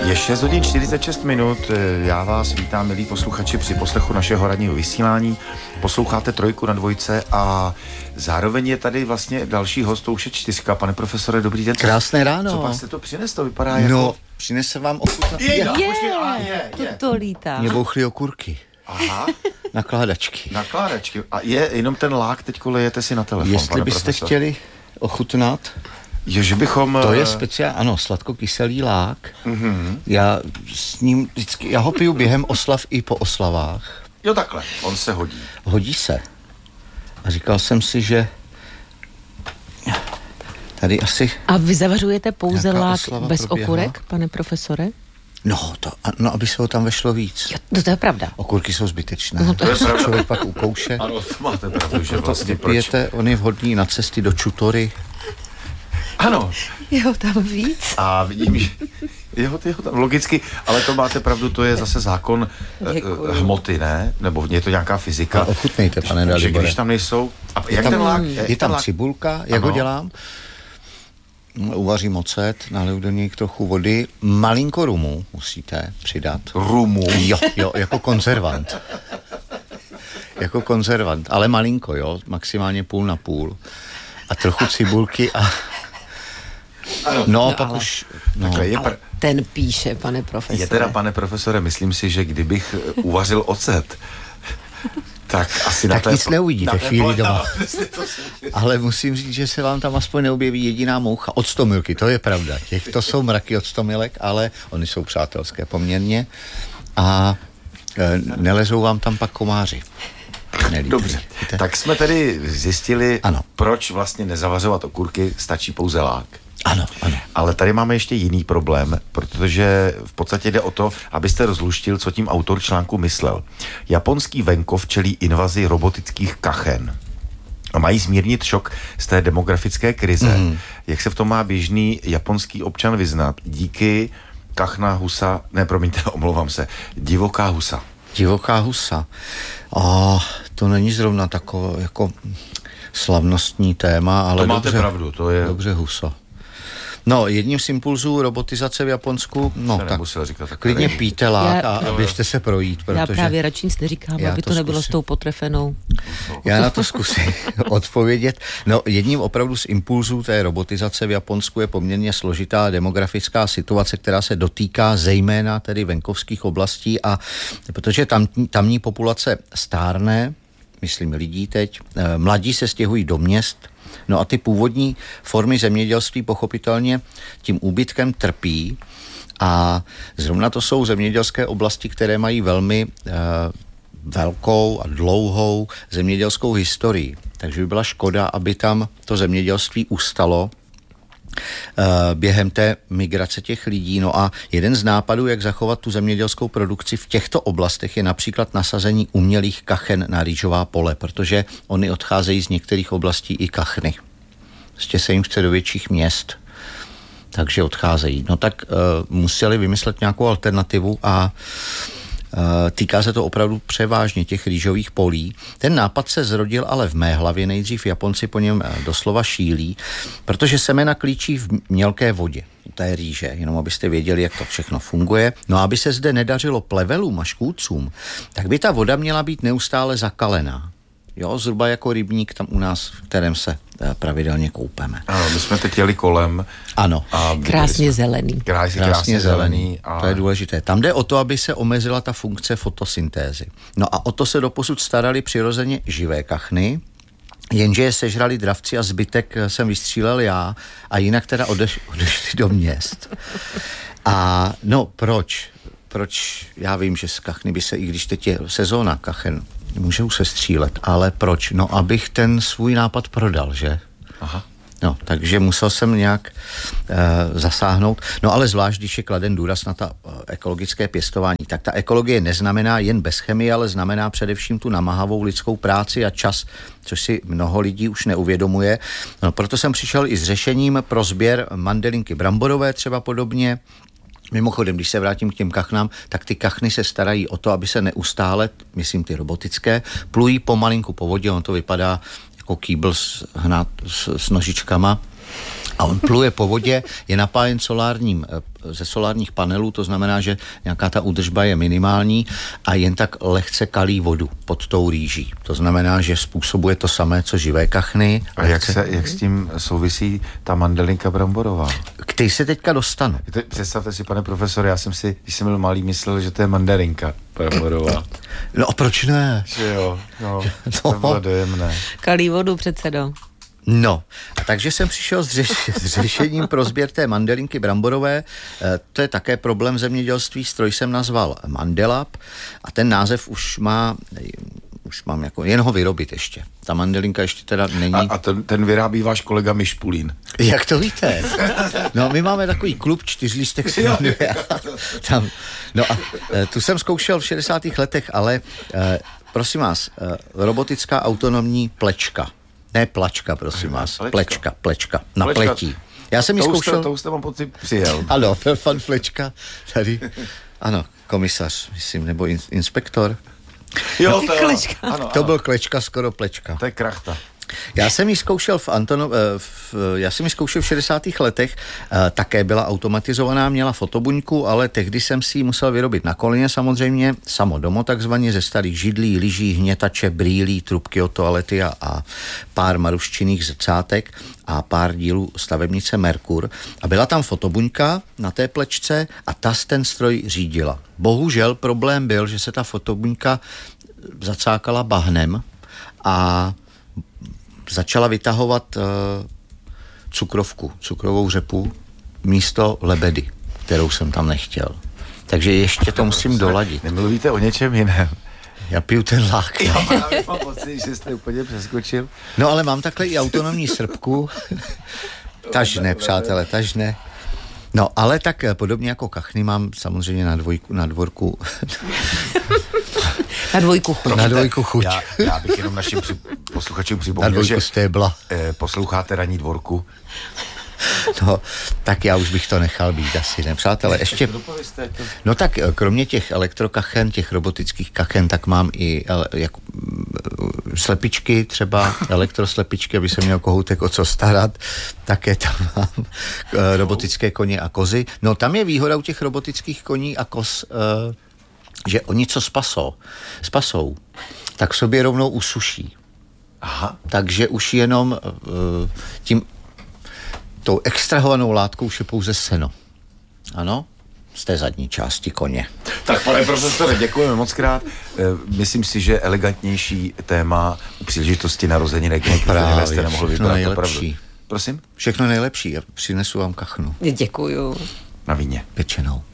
Je 6 hodin 46 minut. Já vás vítám, milí posluchači, při poslechu našeho radního vysílání. Posloucháte Trojku na dvojce a zároveň je tady vlastně další host, to už je 4. Pane profesore, dobrý den. Krásné ráno. Co pak jste to přinesl? To vypadá jako... No, přinese vám ochutnat. To lítá. Mě bouchly okurky. Aha. Nakládačky. A je jenom ten lák, teďko lejete si na telefon, Jestli pane byste profesor. chtěli ochutnat, že bychom... to je speciál, ano, sladkokyselý lák. Mm-hmm. Já s ním vždycky, já ho piju během oslav i po oslavách. Jo, takhle, on se hodí. Hodí se. A říkal jsem si, že tady asi... A vy zavařujete pouze lák bez proběhla? Okurek, pane profesore? No, aby se ho tam vešlo víc. Jo, to je pravda. Okurky jsou zbytečné. No to je pravda. Člověk pak ukouše. Ano, to máte pravdu, že vlastně Vypijete, on je vhodný na cesty do Čutory. Ano. Jo, tam víc. A vidím, že jeho tam logicky, ale to máte pravdu, to je zase zákon hmoty, ne? Nebo je to nějaká fyzika. A ochutnejte, pane Dalibore. Když tam nejsou... A jak ten lák... Je tam cibulka, jak ho dělám? Uvařím ocet, naliju do něj trochu vody, malinko rumu musíte přidat. Rumu? Jo, jako konzervant. Ale malinko, jo, maximálně půl na půl. A trochu cibulky a... No, pak ale... už... Ten píše, pane profesore. Je teda, pane profesore, myslím si, že kdybych uvařil ocet, tak asi tak nic neuvidíte chvíli doma. Ale musím říct, že se vám tam aspoň neobjeví jediná moucha. Octomilky, to je pravda. To jsou mraky octomilek, ale oni jsou přátelské poměrně. A nelezou vám tam pak komáři. Dobře, tak jsme tedy zjistili, proč vlastně nezavařovat okurky, stačí pouze lák. Ano. Ale tady máme ještě jiný problém, protože v podstatě jde o to, abyste rozluštil, co tím autor článku myslel. Japonský venkov čelí invazi robotických kachen. A mají zmírnit šok z té demografické krize. Jak se v tom má běžný japonský občan vyznat? Díky kachna husa, omlouvám se, divoká husa. Divoká husa. To není zrovna takové jako slavnostní téma, ale to máte dobře, pravdu, to je... Dobře huso. No, jedním z impulzů robotizace v Japonsku, tak klidně pijte lák a běžte se projít, protože... Já právě radši nic neříkám, aby to nebylo s tou potrefenou. Já na to zkusím odpovědět. No, jedním opravdu z impulzů té robotizace v Japonsku je poměrně složitá demografická situace, která se dotýká zejména tedy venkovských oblastí a protože tamní populace stárne, myslím lidí teď, mladí se stěhují do měst, no a ty původní formy zemědělství pochopitelně tím úbytkem trpí a zrovna to jsou zemědělské oblasti, které mají velmi velkou a dlouhou zemědělskou historii. Takže by byla škoda, aby tam to zemědělství ustalo během té migrace těch lidí. No a jeden z nápadů, jak zachovat tu zemědělskou produkci v těchto oblastech, je například nasazení umělých kachen na rýžová pole, protože oni odcházejí z některých oblastí i kachny. Prostě se jim chce do větších měst, takže odcházejí. No tak museli vymyslet nějakou alternativu a týká se to opravdu převážně těch rýžových polí. Ten nápad se zrodil ale v mé hlavě, nejdřív Japonci po něm doslova šílí, protože semena klíčí v mělké vodě. To je rýže, jenom abyste věděli, jak to všechno funguje. No a aby se zde nedařilo plevelům a škůdcům, tak by ta voda měla být neustále zakalená. Jo, zhruba jako rybník tam u nás, v kterém se pravidelně koupeme. Ano, my jsme teď jeli kolem. Ano. Krásně zelený. Krásně zelený. A... To je důležité. Tam jde o to, aby se omezila ta funkce fotosyntézy. No a o to se doposud starali přirozeně živé kachny, jenže je sežrali dravci a zbytek jsem vystřílel já a jinak teda odešli do měst. A no, proč? Proč? Já vím, že z kachny by se, i když teď je sezóna kachen, můžou se střílet, ale proč? No, abych ten svůj nápad prodal, že? Aha. No, takže musel jsem nějak zasáhnout. No, ale zvlášť, když je kladen důraz na ta ekologické pěstování, tak ta ekologie neznamená jen bez chemie, ale znamená především tu namáhavou lidskou práci a čas, což si mnoho lidí už neuvědomuje. No, proto jsem přišel i s řešením pro sběr mandelinky bramborové třeba podobně. Mimochodem, když se vrátím k těm kachnám, tak ty kachny se starají o to, aby se neustále, myslím ty robotické, plují pomalinku po vodě, on to vypadá jako kýbl s nožičkama A on pluje po vodě, je napájen ze solárních panelů, to znamená, že nějaká ta údržba je minimální a jen tak lehce kalí vodu pod tou rýží. To znamená, že způsobuje to samé, co živé kachny. A jak s tím souvisí ta mandelinka bramborová? K té se teďka dostanu. Představte si, pane profesore, já jsem si, když jsem byl malý, myslel, že to je mandarinka bramborová. No a proč ne? Že jo, no. To bylo dojemné. Kalí vodu, předsedo. No, a takže jsem přišel s řešením pro sběr té mandelinky bramborové. To je také problém zemědělství. Stroj jsem nazval Mandelab a ten název už mám jako jen ho vyrobit ještě. Ta mandelinka ještě teda není. A ten vyrábí váš kolega Mišpulín. Jak to víte? No, my máme takový klub 4lístek se jmenuje. Tam. No a tu jsem zkoušel v 60. letech, ale prosím vás, robotická autonomní plečka. Ne plačka, prosím vás. Plečka. Na pletí. Já jsem ji zkoušel. To už jste mám pocit přijel. Ano, pan Flečka tady. Ano, komisař, myslím, nebo inspektor. Jo, to byl Klečka, skoro Plečka. To je krachta. Já jsem ji zkoušel v 60. letech, také byla automatizovaná, měla fotobuňku, ale tehdy jsem si ji musel vyrobit na koleně samozřejmě, samodomo takzvaně, ze starých židlí, lyží, hnětače, brýlí, trubky od toalety a pár maruščinných zrcátek a pár dílů stavebnice Merkur. A byla tam fotobuňka na té plečce a ta ten stroj řídila. Bohužel problém byl, že se ta fotobuňka zacákala bahnem a začala vytahovat cukrovou řepu místo lebedy, kterou jsem tam nechtěl. Takže ještě to musím doladit. Nemluvíte o něčem jiném. Já piju ten lák. Já mám pocit, že jste úplně přeskočil. No ale mám takhle i autonomní srpku. Tažné, přátelé, tažné. No, ale tak podobně jako kachny mám samozřejmě na dvorku. Na dvojku chuť. Na dvojku chuť. Já bych jenom našim posluchačům připomněl, že posloucháte Ranní dvorku. No, tak já už bych to nechal být asi, ne, přátelé. Ještě, no tak kromě těch elektrokachen, těch robotických kachen, tak mám i slepičky, třeba elektroslepičky, aby se měl kohoutek o co starat. Také tam mám robotické koně a kozy. No tam je výhoda u těch robotických koní a koz, že oni co spasou, tak sobě rovnou usuší. Aha. Takže už jenom tou extrahovanou látkou už je pouze seno. Ano? Z té zadní části koně. Tak, pane profesore, děkujeme moc krát. Myslím si, že elegantnější téma u příležitosti narozeninek jste nemohl vybrat. Nejlepší. Prosím? Všechno nejlepší. Já přinesu vám kachnu. Děkuju. Na víně. Pečenou.